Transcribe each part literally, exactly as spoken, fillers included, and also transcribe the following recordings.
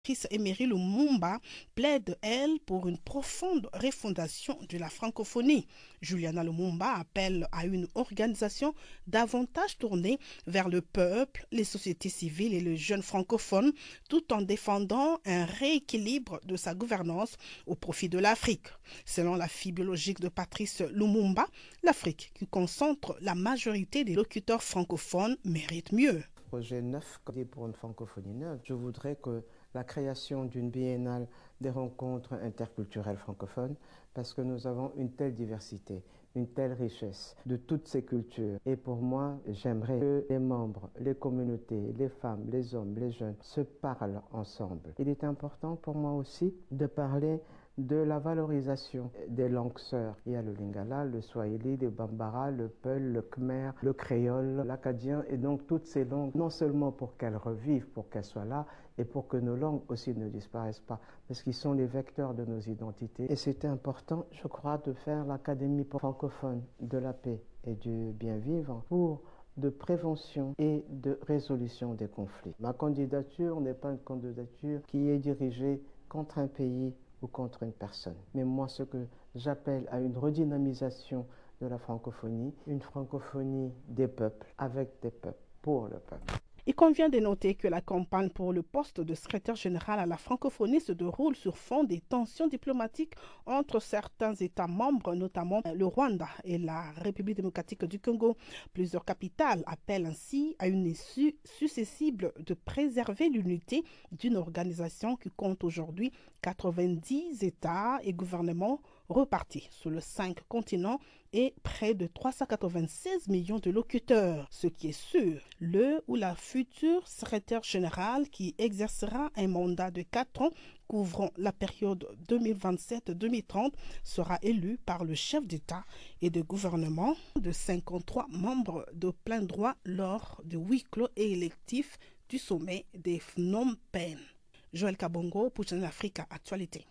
Patrice Emery Lumumba plaide, elle, pour une profonde refondation de la francophonie. Juliana Lumumba appelle à une organisation davantage tournée vers le peuple, les sociétés civiles et les jeunes francophones, tout en défendant un rééquilibre de sa gouvernance au profit de l'Afrique. Selon la fille biologique de Patrice Lumumba, l'Afrique, qui concentre la majorité des locuteurs francophones, mérite mieux. Projet neuf pour une francophonie neuve. Je voudrais que la création d'une biennale des rencontres interculturelles francophones, parce que nous avons une telle diversité, une telle richesse de toutes ces cultures. Et pour moi, j'aimerais que les membres, les communautés, les femmes, les hommes, les jeunes se parlent ensemble. Il est important pour moi aussi de parler de la valorisation des langues sœurs. Il y a le lingala, le swahili, le bambara, le peul, le khmer, le créole, l'acadien, et donc toutes ces langues, non seulement pour qu'elles revivent, pour qu'elles soient là, et pour que nos langues aussi ne disparaissent pas, parce qu'ils sont les vecteurs de nos identités. Et c'était important, je crois, de faire l'Académie francophone de la paix et du bien vivre pour de prévention et de résolution des conflits. Ma candidature n'est pas une candidature qui est dirigée contre un pays ou contre une personne. Mais moi, ce que j'appelle à une redynamisation de la francophonie, une francophonie des peuples, avec des peuples, pour le peuple. Il convient de noter que la campagne pour le poste de secrétaire général à la francophonie se déroule sur fond des tensions diplomatiques entre certains États membres, notamment le Rwanda et la République démocratique du Congo. Plusieurs capitales appellent ainsi à une issue susceptible de préserver l'unité d'une organisation qui compte aujourd'hui quatre-vingt-dix États et gouvernements repartis sur les cinq continents et près de trois cent quatre-vingt-seize millions de locuteurs. Ce qui est sûr, le ou la future secrétaire générale qui exercera un mandat de quatre ans couvrant la période deux mille vingt-sept à deux mille trente sera élu par le chef d'État et de gouvernement de cinquante-trois membres de plein droit lors de huis clos et électifs du sommet des Phnom Penh. Joël Kabongo pour Channel Africa Actualité.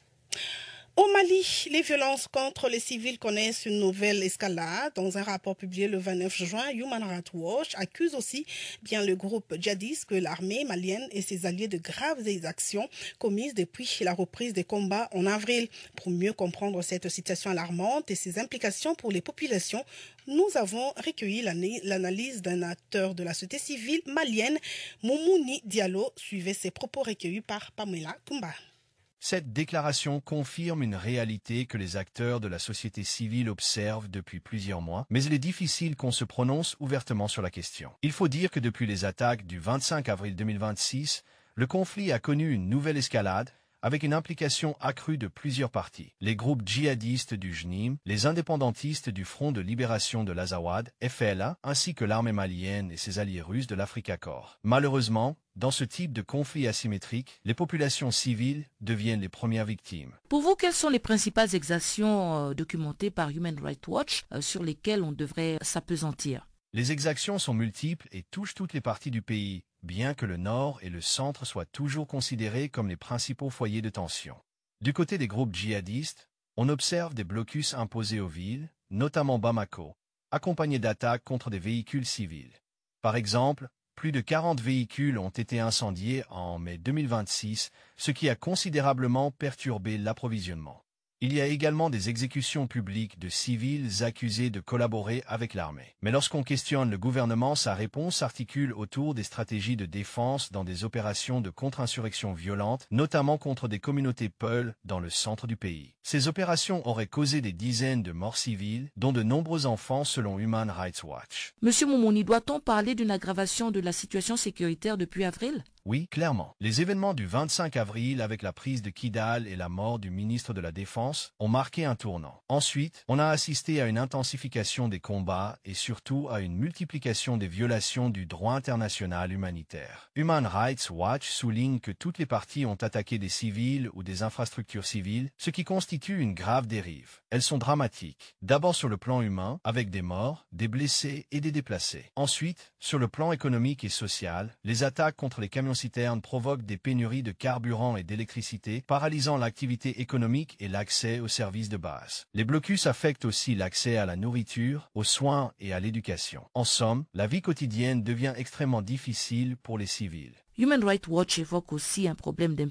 Au Mali, les violences contre les civils connaissent une nouvelle escalade. Dans un rapport publié le vingt-neuf juin, Human Rights Watch accuse aussi bien le groupe djihadiste que l'armée malienne et ses alliés de graves exactions commises depuis la reprise des combats en avril. Pour mieux comprendre cette situation alarmante et ses implications pour les populations, nous avons recueilli l'analyse d'un acteur de la société civile malienne, Moumouni Diallo. Suivez ses propos recueillis par Pamela Kumba. Cette déclaration confirme une réalité que les acteurs de la société civile observent depuis plusieurs mois, mais il est difficile qu'on se prononce ouvertement sur la question. Il faut dire que depuis les attaques du vingt-cinq avril deux mille vingt-six, le conflit a connu une nouvelle escalade, avec une implication accrue de plusieurs parties. Les groupes djihadistes du J N I M, les indépendantistes du Front de libération de l'Azawad, F L A, ainsi que l'armée malienne et ses alliés russes de l'Africa Corps. Malheureusement, dans ce type de conflit asymétrique, les populations civiles deviennent les premières victimes. Pour vous, quelles sont les principales exactions euh, documentées par Human Rights Watch euh, sur lesquelles on devrait s'appesantir? Les exactions sont multiples et touchent toutes les parties du pays, bien que le nord et le centre soient toujours considérés comme les principaux foyers de tension. Du côté des groupes djihadistes, on observe des blocus imposés aux villes, notamment Bamako, accompagnés d'attaques contre des véhicules civils. Par exemple, plus de quarante véhicules ont été incendiés en mai deux mille vingt-six, ce qui a considérablement perturbé l'approvisionnement. Il y a également des exécutions publiques de civils accusés de collaborer avec l'armée. Mais lorsqu'on questionne le gouvernement, sa réponse s'articule autour des stratégies de défense dans des opérations de contre-insurrection violentes, notamment contre des communautés Peul dans le centre du pays. Ces opérations auraient causé des dizaines de morts civiles, dont de nombreux enfants selon Human Rights Watch. Monsieur Moumouni, doit-on parler d'une aggravation de la situation sécuritaire depuis avril? Oui, clairement. Les événements du vingt-cinq avril avec la prise de Kidal et la mort du ministre de la Défense ont marqué un tournant. Ensuite, on a assisté à une intensification des combats et surtout à une multiplication des violations du droit international humanitaire. Human Rights Watch souligne que toutes les parties ont attaqué des civils ou des infrastructures civiles, ce qui constitue une grave dérive. Elles sont dramatiques. D'abord sur le plan humain, avec des morts, des blessés et des déplacés. Ensuite, sur le plan économique et social, les attaques contre les camions citernes provoquent des pénuries de carburant et d'électricité, paralysant l'activité économique et l'accès aux services de base. Les blocus affectent aussi l'accès à la nourriture, aux soins et à l'éducation. En somme, la vie quotidienne devient extrêmement difficile pour les civils. Human Rights Watch évoque aussi un problème